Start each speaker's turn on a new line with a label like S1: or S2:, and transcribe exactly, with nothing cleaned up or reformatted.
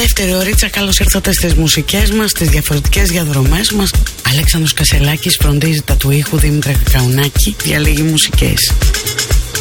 S1: Δεύτερη ωρίτσα, καλώς ήρθατε στις μουσικές μας, στις διαφορετικές διαδρομές μας. Αλέξανδρος Κασελάκης φροντίζει τα του ήχου, Δήμητρα Κακαουνάκη διαλέγει μουσικές.